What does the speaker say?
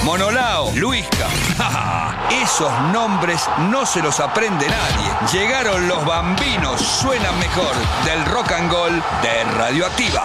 Monolao, Luisca. Esos nombres no se los aprende nadie. Llegaron los bambinos, suenan mejor. Del rock and roll de Radioactiva.